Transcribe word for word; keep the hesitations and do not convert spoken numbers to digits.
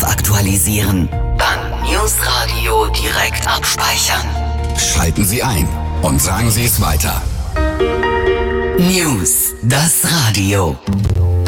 Bedarf aktualisieren. Dann News Radio direkt abspeichern. Schalten Sie ein und sagen Sie es weiter. News, das Radio.